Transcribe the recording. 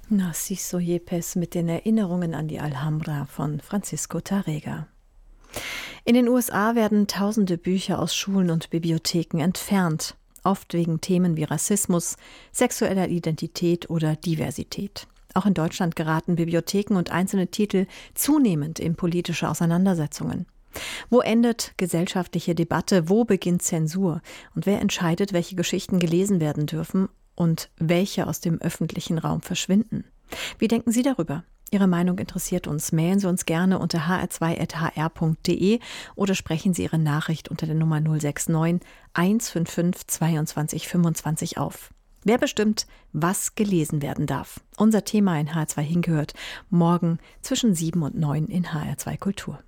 Narciso Yepes mit den Erinnerungen an die Alhambra von Francisco Tárrega. In den USA werden tausende Bücher aus Schulen und Bibliotheken entfernt, oft wegen Themen wie Rassismus, sexueller Identität oder Diversität. Auch in Deutschland geraten Bibliotheken und einzelne Titel zunehmend in politische Auseinandersetzungen. Wo endet gesellschaftliche Debatte, wo beginnt Zensur und wer entscheidet, welche Geschichten gelesen werden dürfen und welche aus dem öffentlichen Raum verschwinden? Wie denken Sie darüber? Ihre Meinung interessiert uns. Mailen Sie uns gerne unter hr2@hr.de oder sprechen Sie Ihre Nachricht unter der Nummer 069 155 22 25 auf. Wer bestimmt, was gelesen werden darf? Unser Thema in HR2 hingehört morgen zwischen 7 und 9 in HR2 Kultur.